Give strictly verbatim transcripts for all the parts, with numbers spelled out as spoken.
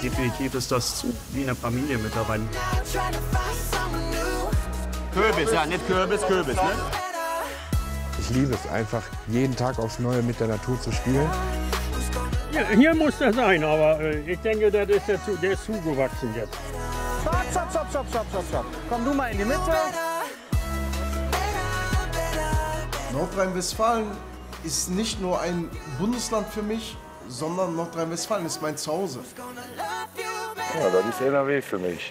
definitiv ist das wie eine Familie mittlerweile. Kürbis, ja, nicht Kürbis, Kürbis, ne? Ich liebe es einfach, jeden Tag aufs Neue mit der Natur zu spielen. Ja, hier muss er sein, aber äh, ich denke, das ist der, der ist zugewachsen jetzt. Stopp, stopp, stopp, stopp, stopp, stopp, stopp. Komm du mal in die Mitte. Nordrhein-Westfalen ist nicht nur ein Bundesland für mich, sondern Nordrhein-Westfalen ist mein Zuhause. Ja, das ist N R W für mich.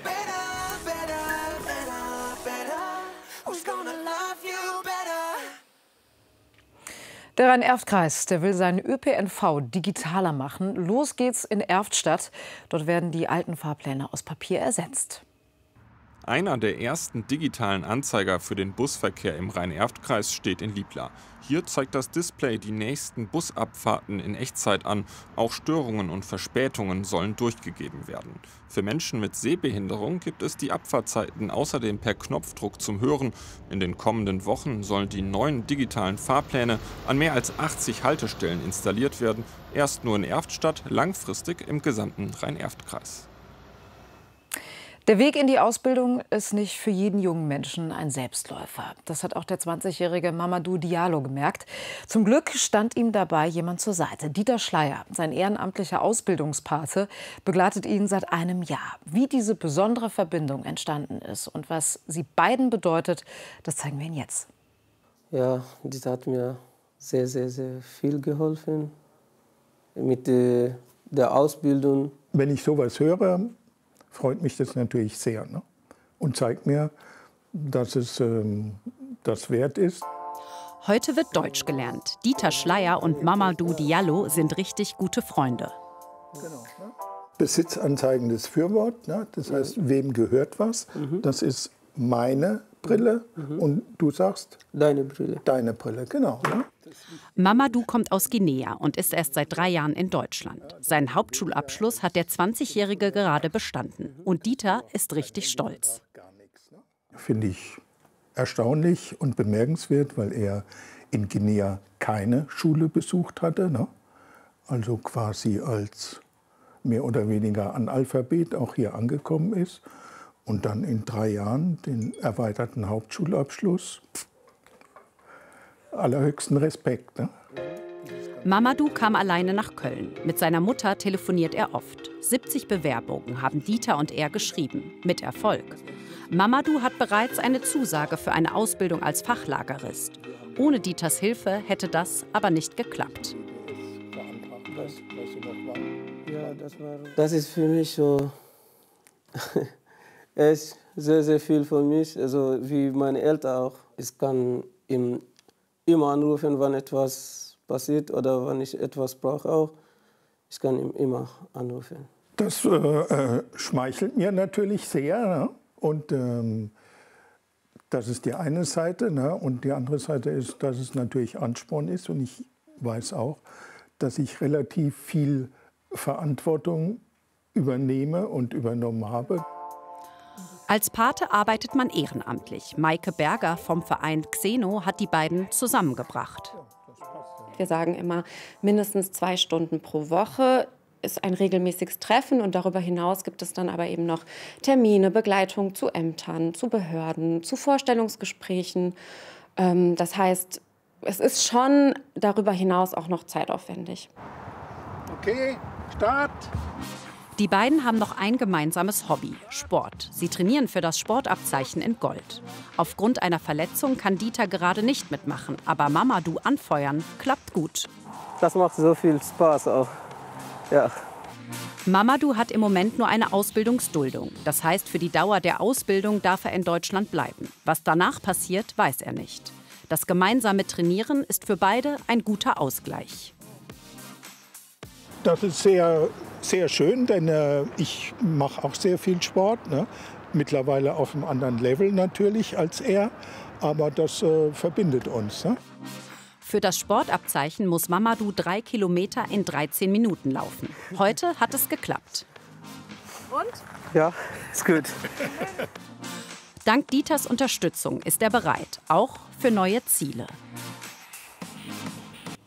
Der Rhein-Erft-Kreis, der will seinen Ö P N V digitaler machen. Los geht's in Erftstadt. Dort werden die alten Fahrpläne aus Papier ersetzt. Einer der ersten digitalen Anzeiger für den Busverkehr im Rhein-Erft-Kreis steht in Liebla. Hier zeigt das Display die nächsten Busabfahrten in Echtzeit an. Auch Störungen und Verspätungen sollen durchgegeben werden. Für Menschen mit Sehbehinderung gibt es die Abfahrtzeiten außerdem per Knopfdruck zum Hören. In den kommenden Wochen sollen die neuen digitalen Fahrpläne an mehr als achtzig Haltestellen installiert werden. Erst nur in Erftstadt, langfristig im gesamten Rhein-Erft-Kreis. Der Weg in die Ausbildung ist nicht für jeden jungen Menschen ein Selbstläufer. Das hat auch der zwanzigjährige Mamadou Diallo gemerkt. Zum Glück stand ihm dabei jemand zur Seite. Dieter Schleier, sein ehrenamtlicher Ausbildungspate, begleitet ihn seit einem Jahr. Wie diese besondere Verbindung entstanden ist und was sie beiden bedeutet, das zeigen wir Ihnen jetzt. Ja, Dieter hat mir sehr, sehr, sehr viel geholfen mit der, der Ausbildung. Wenn ich sowas höre, freut mich das natürlich sehr, ne? Und zeigt mir, dass es ähm, das wert ist. Heute wird Deutsch gelernt. Dieter Schleier und Mamadou Diallo sind richtig gute Freunde. Genau, ne? Besitzanzeigendes Fürwort, ne? Das heißt, wem gehört was? Mhm. Das ist meine Brille mhm. und du sagst? Deine Brille. Deine Brille, genau. Ne? Mamadou kommt aus Guinea und ist erst seit drei Jahren in Deutschland. Seinen Hauptschulabschluss hat der zwanzigjährige gerade bestanden. Und Dieter ist richtig stolz. Finde ich erstaunlich und bemerkenswert, weil er in Guinea keine Schule besucht hatte. Ne? Also quasi als mehr oder weniger Analphabet auch hier angekommen ist. Und dann in drei Jahren den erweiterten Hauptschulabschluss. Allerhöchsten Respekt. Ne? Mamadou kam alleine nach Köln. Mit seiner Mutter telefoniert er oft. siebzig Bewerbungen haben Dieter und er geschrieben. Mit Erfolg. Mamadou hat bereits eine Zusage für eine Ausbildung als Fachlagerist. Ohne Dieters Hilfe hätte das aber nicht geklappt. Das ist für mich so echt sehr, sehr viel für mich. Also wie meine Eltern auch. Ich kann ihm immer anrufen, wenn etwas passiert oder wenn ich etwas brauche auch. Ich kann ihn immer anrufen. Das äh, äh, schmeichelt mir natürlich sehr. Ne? Und ähm, das ist die eine Seite. Ne? Und die andere Seite ist, dass es natürlich Ansporn ist. Und ich weiß auch, dass ich relativ viel Verantwortung übernehme und übernommen habe. Als Pate arbeitet man ehrenamtlich. Maike Berger vom Verein Xeno hat die beiden zusammengebracht. Wir sagen immer, mindestens zwei Stunden pro Woche ist ein regelmäßiges Treffen. Und darüber hinaus gibt es dann aber eben noch Termine, Begleitung zu Ämtern, zu Behörden, zu Vorstellungsgesprächen. Das heißt, es ist schon darüber hinaus auch noch zeitaufwendig. Okay, Start! Die beiden haben noch ein gemeinsames Hobby, Sport. Sie trainieren für das Sportabzeichen in Gold. Aufgrund einer Verletzung kann Dieter gerade nicht mitmachen, aber Mamadou anfeuern klappt gut. Das macht so viel Spaß auch. Ja. Mamadou hat im Moment nur eine Ausbildungsduldung. Das heißt, für die Dauer der Ausbildung darf er in Deutschland bleiben. Was danach passiert, weiß er nicht. Das gemeinsame Trainieren ist für beide ein guter Ausgleich. Das ist sehr, sehr schön, denn äh, ich mache auch sehr viel Sport. Ne? Mittlerweile auf einem anderen Level natürlich als er, aber das äh, verbindet uns. Ne? Für das Sportabzeichen muss Mamadou drei Kilometer in dreizehn Minuten laufen. Heute hat es geklappt. Und? Ja, ist gut. Dank Dieters Unterstützung ist er bereit, auch für neue Ziele.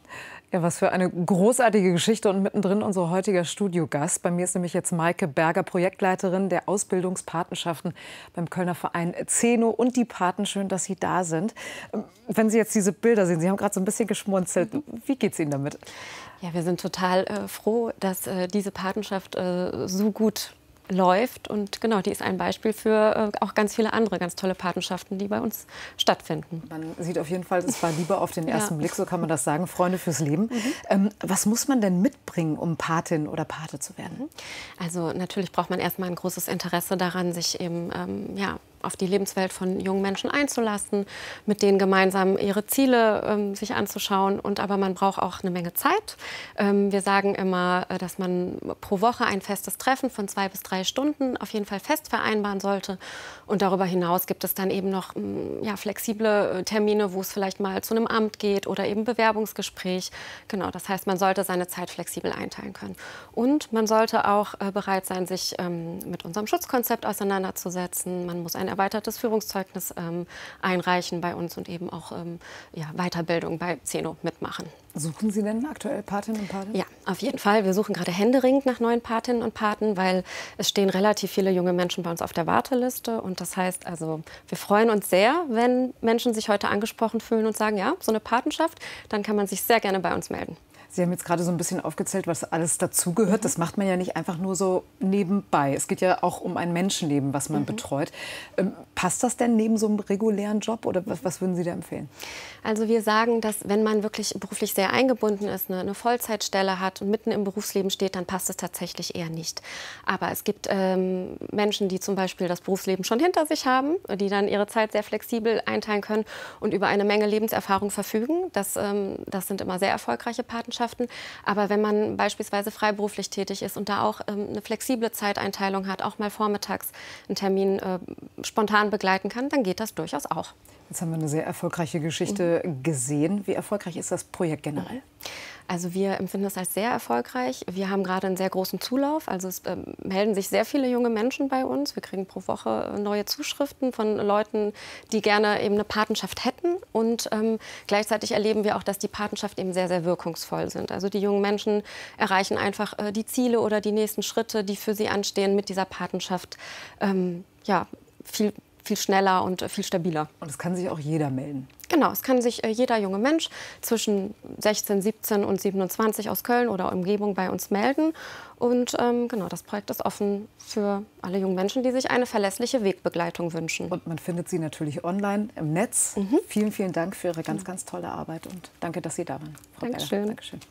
Ja, was für eine großartige Geschichte und mittendrin unser heutiger Studiogast. Bei mir ist nämlich jetzt Maike Berger, Projektleiterin der Ausbildungspatenschaften beim Kölner Verein Zeno und die Paten. Schön, dass Sie da sind. Wenn Sie jetzt diese Bilder sehen, Sie haben gerade so ein bisschen geschmunzelt. Wie geht es Ihnen damit? Ja, wir sind total äh, froh, dass äh, diese Patenschaft äh, so gut läuft. Und genau, die ist ein Beispiel für äh, auch ganz viele andere ganz tolle Patenschaften, die bei uns stattfinden. Man sieht auf jeden Fall, es war Liebe auf den ersten Ja. Blick, so kann man das sagen. Freunde fürs Leben. Mhm. Ähm, was muss man denn mitbringen, um Patin oder Pate zu werden? Also natürlich braucht man erstmal ein großes Interesse daran, sich eben ähm, ja, auf die Lebenswelt von jungen Menschen einzulassen, mit denen gemeinsam ihre Ziele ähm, sich anzuschauen. Und aber man braucht auch eine Menge Zeit. Ähm, wir sagen immer, äh, dass man pro Woche ein festes Treffen von zwei bis drei Stunden auf jeden Fall fest vereinbaren sollte. Und darüber hinaus gibt es dann eben noch ähm, ja, flexible Termine, wo es vielleicht mal zu einem Amt geht oder eben Bewerbungsgespräch. Genau, das heißt, man sollte seine Zeit flexibel einteilen können. Und man sollte auch äh, bereit sein, sich ähm, mit unserem Schutzkonzept auseinanderzusetzen. Man muss ein erweitertes Führungszeugnis ähm, einreichen bei uns und eben auch ähm, ja, Weiterbildung bei Zeno mitmachen. Suchen Sie denn aktuell Patinnen und Paten? Ja, auf jeden Fall. Wir suchen gerade händeringend nach neuen Patinnen und Paten, weil es stehen relativ viele junge Menschen bei uns auf der Warteliste. Und das heißt, also wir freuen uns sehr, wenn Menschen sich heute angesprochen fühlen und sagen, ja, so eine Patenschaft, dann kann man sich sehr gerne bei uns melden. Sie haben jetzt gerade so ein bisschen aufgezählt, was alles dazugehört. Das macht man ja nicht einfach nur so nebenbei. Es geht ja auch um ein Menschenleben, was man mhm. betreut. Ähm, passt das denn neben so einem regulären Job oder was, was würden Sie da empfehlen? Also wir sagen, dass wenn man wirklich beruflich sehr eingebunden ist, eine, eine Vollzeitstelle hat und mitten im Berufsleben steht, dann passt es tatsächlich eher nicht. Aber es gibt ähm, Menschen, die zum Beispiel das Berufsleben schon hinter sich haben, die dann ihre Zeit sehr flexibel einteilen können und über eine Menge Lebenserfahrung verfügen. Das, ähm, das sind immer sehr erfolgreiche Patenschaften. Aber wenn man beispielsweise freiberuflich tätig ist und da auch ähm, eine flexible Zeiteinteilung hat, auch mal vormittags einen Termin äh, spontan begleiten kann, dann geht das durchaus auch. Jetzt haben wir eine sehr erfolgreiche Geschichte mhm. gesehen. Wie erfolgreich ist das Projekt generell? Also wir empfinden es als sehr erfolgreich. Wir haben gerade einen sehr großen Zulauf. Also es äh, melden sich sehr viele junge Menschen bei uns. Wir kriegen pro Woche neue Zuschriften von Leuten, die gerne eben eine Patenschaft hätten. Und ähm, gleichzeitig erleben wir auch, dass die Patenschaften eben sehr, sehr wirkungsvoll sind. Also die jungen Menschen erreichen einfach äh, die Ziele oder die nächsten Schritte, die für sie anstehen mit dieser Patenschaft, ähm, ja, viel viel schneller und viel stabiler. Und es kann sich auch jeder melden? Genau, es kann sich äh, jeder junge Mensch zwischen sechzehn, siebzehn und siebenundzwanzig aus Köln oder Umgebung bei uns melden. Und ähm, genau, das Projekt ist offen für alle jungen Menschen, die sich eine verlässliche Wegbegleitung wünschen. Und man findet Sie natürlich online im Netz. Mhm. Vielen, vielen Dank für Ihre ganz, ganz tolle Arbeit und danke, dass Sie da waren, Frau Dankeschön. Dankeschön.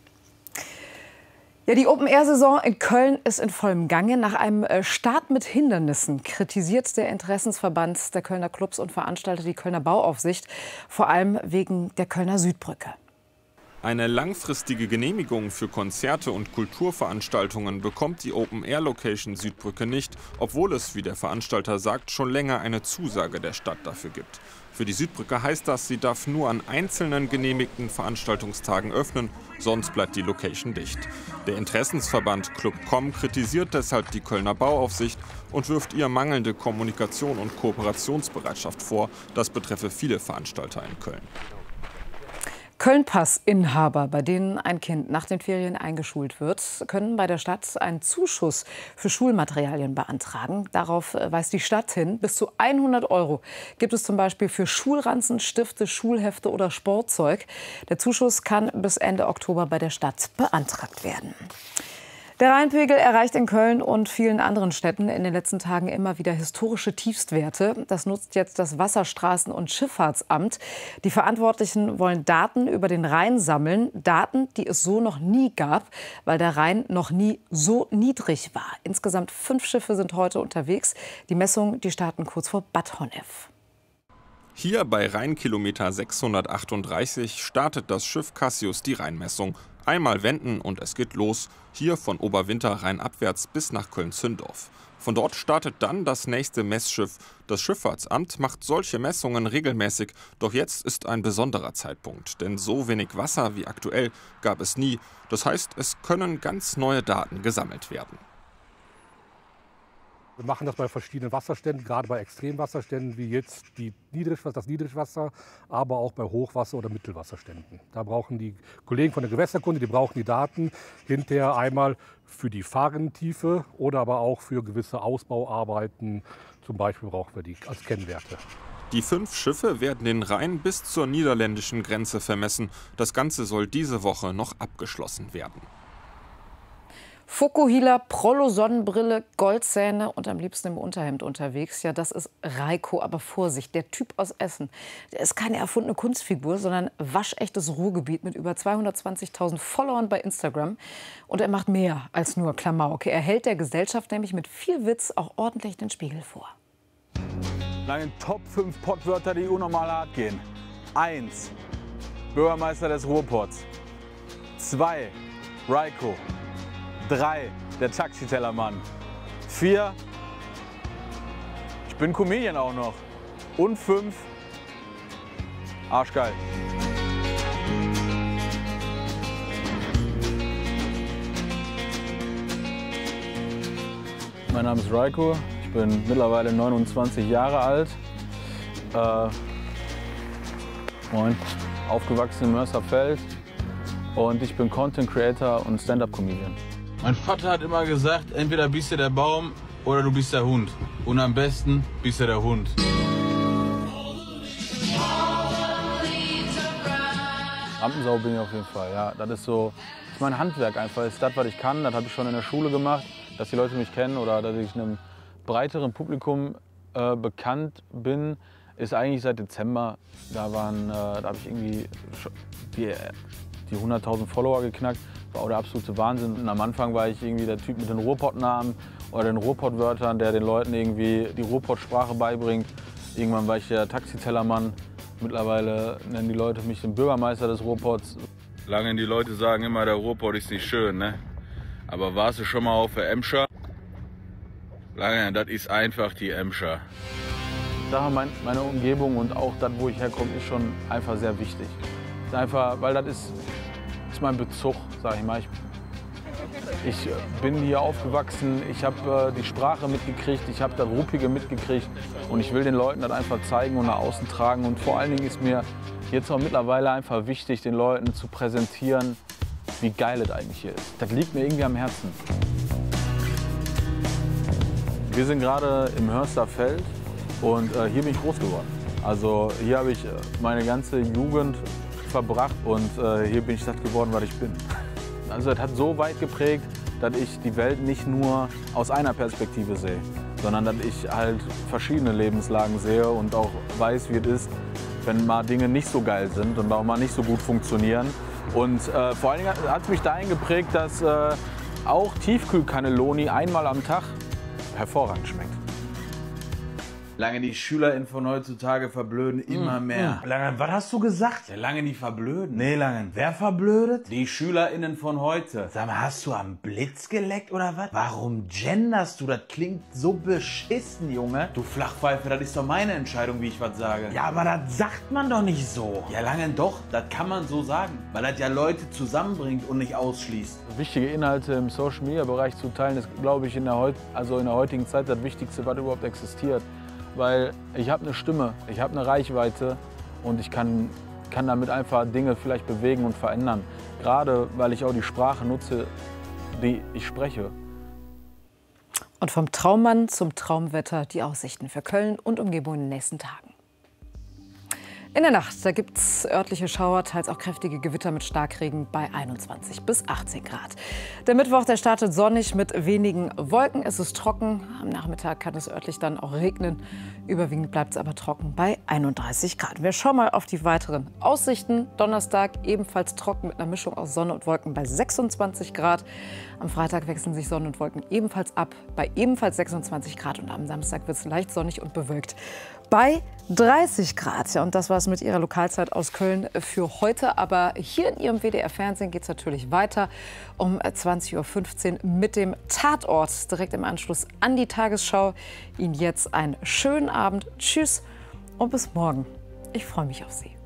Ja, die Open-Air-Saison in Köln ist in vollem Gange. Nach einem Start mit Hindernissen kritisiert der Interessensverband der Kölner Clubs und Veranstalter die Kölner Bauaufsicht, vor allem wegen der Kölner Südbrücke. Eine langfristige Genehmigung für Konzerte und Kulturveranstaltungen bekommt die Open-Air-Location Südbrücke nicht, obwohl es, wie der Veranstalter sagt, schon länger eine Zusage der Stadt dafür gibt. Für die Südbrücke heißt das, sie darf nur an einzelnen genehmigten Veranstaltungstagen öffnen, sonst bleibt die Location dicht. Der Interessensverband Club Punkt com kritisiert deshalb die Kölner Bauaufsicht und wirft ihr mangelnde Kommunikation und Kooperationsbereitschaft vor. Das betreffe viele Veranstalter in Köln. Köln-Pass-Inhaber, bei denen ein Kind nach den Ferien eingeschult wird, können bei der Stadt einen Zuschuss für Schulmaterialien beantragen. Darauf weist die Stadt hin. Bis zu hundert Euro gibt es zum Beispiel für Schulranzen, Stifte, Schulhefte oder Sportzeug. Der Zuschuss kann bis Ende Oktober bei der Stadt beantragt werden. Der Rheinpegel erreicht in Köln und vielen anderen Städten in den letzten Tagen immer wieder historische Tiefstwerte. Das nutzt jetzt das Wasserstraßen- und Schifffahrtsamt. Die Verantwortlichen wollen Daten über den Rhein sammeln. Daten, die es so noch nie gab, weil der Rhein noch nie so niedrig war. Insgesamt fünf Schiffe sind heute unterwegs. Die Messungen, die starten kurz vor Bad Honnef. Hier bei Rheinkilometer sechshundertachtunddreißig startet das Schiff Cassius die Rheinmessung. Einmal wenden und es geht los, hier von Oberwinter rheinabwärts bis nach Köln-Zündorf. Von dort startet dann das nächste Messschiff. Das Schifffahrtsamt macht solche Messungen regelmäßig, doch jetzt ist ein besonderer Zeitpunkt, denn so wenig Wasser wie aktuell gab es nie. Das heißt, es können ganz neue Daten gesammelt werden. Wir machen das bei verschiedenen Wasserständen, gerade bei Extremwasserständen wie jetzt die Niedrigwasser, das Niedrigwasser, aber auch bei Hochwasser- oder Mittelwasserständen. Da brauchen die Kollegen von der Gewässerkunde, die brauchen die Daten hinterher einmal für die Fahrrinnentiefe oder aber auch für gewisse Ausbauarbeiten. Zum Beispiel brauchen wir die als Kennwerte. Die fünf Schiffe werden den Rhein bis zur niederländischen Grenze vermessen. Das Ganze soll diese Woche noch abgeschlossen werden. Fokuhila, Prollo-Sonnenbrille, Goldzähne und am liebsten im Unterhemd unterwegs. Ja, das ist Reiko. Aber Vorsicht, der Typ aus Essen, der ist keine erfundene Kunstfigur, sondern waschechtes Ruhrgebiet mit über zweihundertzwanzigtausend Followern bei Instagram. Und er macht mehr als nur Klamauk. Er hält der Gesellschaft nämlich mit viel Witz auch ordentlich den Spiegel vor. Lange Top fünf Pottwörter, die unnormal hart gehen. eins. Bürgermeister des Ruhrpots. zwei. Reiko. drei. Der Taxitellermann. vier. Ich bin Comedian auch noch. Und fünf. Arschgeil. Mein Name ist Reiko. Ich bin mittlerweile neunundzwanzig Jahre alt. Äh, moin. Aufgewachsen in Mörsterfeld. Und ich bin Content Creator und Stand-Up-Comedian. Mein Vater hat immer gesagt, entweder bist du der Baum oder du bist der Hund. Und am besten bist du der Hund. Rampensau bin ich auf jeden Fall, ja. Das ist so, das ist mein Handwerk einfach. Das ist das, was ich kann. Das habe ich schon in der Schule gemacht, dass die Leute mich kennen oder dass ich einem breiteren Publikum äh, bekannt bin, ist eigentlich seit Dezember. Da waren, äh, da habe ich irgendwie die, die hunderttausend Follower geknackt. War auch der absolute Wahnsinn. Und am Anfang war ich irgendwie der Typ mit den Ruhrpott-Namen oder den Ruhrpott-Wörtern, der den Leuten irgendwie die Ruhrpott-Sprache beibringt. Irgendwann war ich der Taxitellermann. Mittlerweile nennen die Leute mich den Bürgermeister des Ruhrpots. Lange die Leute sagen immer, der Ruhrpott ist nicht schön, ne? Aber warst du schon mal auf der Emscher? Lange, das ist einfach die Emscher. Daher mein, meine Umgebung und auch das, wo ich herkomme, ist schon einfach sehr wichtig. Ist einfach, weil das ist, ist mein Bezug, sag ich mal. Ich, ich bin hier aufgewachsen, ich habe äh, die Sprache mitgekriegt, ich habe das Ruppige mitgekriegt und ich will den Leuten das einfach zeigen und nach außen tragen. Und vor allen Dingen ist mir jetzt auch mittlerweile einfach wichtig, den Leuten zu präsentieren, wie geil es eigentlich hier ist. Das liegt mir irgendwie am Herzen. Wir sind gerade im Hörsterfeld und äh, hier bin ich groß geworden. Also hier habe ich äh, meine ganze Jugend verbracht und äh, hier bin ich das geworden, was ich bin. Also es hat so weit geprägt, dass ich die Welt nicht nur aus einer Perspektive sehe, sondern dass ich halt verschiedene Lebenslagen sehe und auch weiß, wie es ist, wenn mal Dinge nicht so geil sind und auch mal nicht so gut funktionieren. Und äh, vor allen Dingen hat es mich dahin geprägt, dass äh, auch Tiefkühlcannelloni einmal am Tag hervorragend schmeckt. Lange die SchülerInnen von heutzutage verblöden immer mehr. Lange, was hast du gesagt? Ja, lange die verblöden. Nee, Lange, wer verblödet? Die SchülerInnen von heute. Sag mal, hast du am Blitz geleckt oder was? Warum genderst du? Das klingt so beschissen, Junge. Du Flachpfeife, das ist doch meine Entscheidung, wie ich was sage. Ja, aber das sagt man doch nicht so. Ja, Lange, doch, das kann man so sagen. Weil das ja Leute zusammenbringt und nicht ausschließt. Wichtige Inhalte im Social-Media-Bereich zu teilen, ist, glaube ich, in der, Heut also in der heutigen Zeit das Wichtigste, was überhaupt existiert. Weil ich habe eine Stimme, ich habe eine Reichweite und ich kann, kann damit einfach Dinge vielleicht bewegen und verändern. Gerade weil ich auch die Sprache nutze, die ich spreche. Und vom Traummann zum Traumwetter die Aussichten für Köln und Umgebung in den nächsten Tagen. In der Nacht, da gibt es örtliche Schauer, teils auch kräftige Gewitter mit Starkregen bei einundzwanzig bis achtzehn Grad. Der Mittwoch, der startet sonnig mit wenigen Wolken. Es ist trocken. Am Nachmittag kann es örtlich dann auch regnen. Überwiegend bleibt es aber trocken bei einunddreißig Grad. Wir schauen mal auf die weiteren Aussichten. Donnerstag ebenfalls trocken mit einer Mischung aus Sonne und Wolken bei sechsundzwanzig Grad. Am Freitag wechseln sich Sonne und Wolken ebenfalls ab bei ebenfalls sechsundzwanzig Grad. Und am Samstag wird es leicht sonnig und bewölkt bei dreißig Grad. Ja, und das war es mit Ihrer Lokalzeit aus Köln für heute. Aber hier in Ihrem W D R-Fernsehen geht es natürlich weiter um zwanzig Uhr fünfzehn mit dem Tatort direkt im Anschluss an die Tagesschau. Ihnen jetzt einen schönen Abend. Tschüss und bis morgen. Ich freue mich auf Sie.